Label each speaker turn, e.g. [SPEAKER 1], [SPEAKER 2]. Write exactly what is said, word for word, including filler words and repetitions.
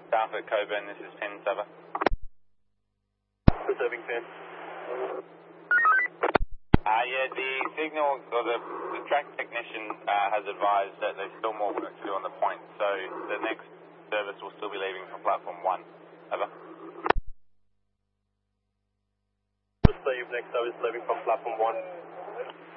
[SPEAKER 1] South at Coburn, this is Penn Saba.
[SPEAKER 2] Reserving Penn.
[SPEAKER 1] Uh, yeah, the signal, or the, the track technician uh, has advised that there's still more work to do on the point, so the next service will still be leaving from platform one. Over.
[SPEAKER 2] Receive, next service leaving from platform one.